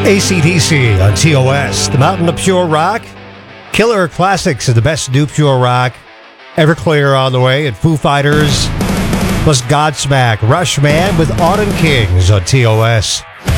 AC/DC on TOS, the Mountain of Pure Rock. Killer Classics is the best new pure rock. Everclear on the way, and Foo Fighters plus Godsmack. Rushman with Autumn Kings on TOS.